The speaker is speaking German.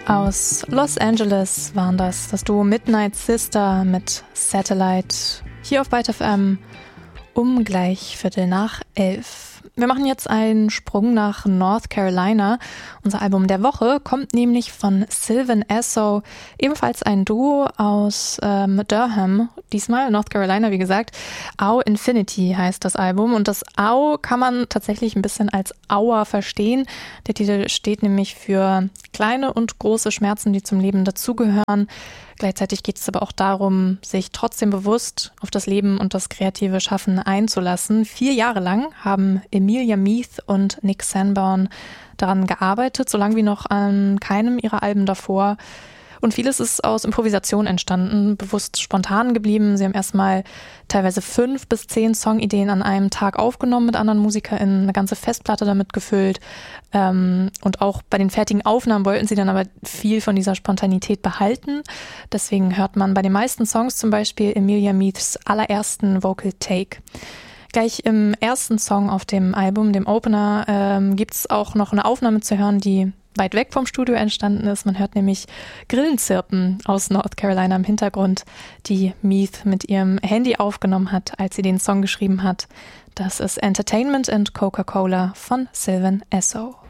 Aus Los Angeles waren das Duo Midnight Sister mit Satellite hier auf Byte FM um gleich 11:15. Wir machen jetzt einen Sprung nach North Carolina. Unser Album der Woche kommt nämlich von Sylvan Esso, ebenfalls ein Duo aus Durham, diesmal North Carolina, wie gesagt. Au Infinity heißt das Album und das Au kann man tatsächlich ein bisschen als Aua verstehen. Der Titel steht nämlich für kleine und große Schmerzen, die zum Leben dazugehören. Gleichzeitig geht es aber auch darum, sich trotzdem bewusst auf das Leben und das kreative Schaffen einzulassen. 4 Jahre lang haben Emilia Meath und Nick Sanborn daran gearbeitet, so lange wie noch an keinem ihrer Alben davor. Und vieles ist aus Improvisation entstanden, bewusst spontan geblieben. Sie haben erstmal teilweise 5 bis 10 Songideen an einem Tag aufgenommen mit anderen MusikerInnen, eine ganze Festplatte damit gefüllt. Und auch bei den fertigen Aufnahmen wollten sie dann aber viel von dieser Spontanität behalten. Deswegen hört man bei den meisten Songs zum Beispiel Emilia Meaths allerersten Vocal Take. Gleich im ersten Song auf dem Album, dem Opener, gibt es auch noch eine Aufnahme zu hören, die weit weg vom Studio entstanden ist. Man hört nämlich Grillenzirpen aus North Carolina im Hintergrund, die Meath mit ihrem Handy aufgenommen hat, als sie den Song geschrieben hat. Das ist Entertainment and Coca-Cola von Sylvan Esso.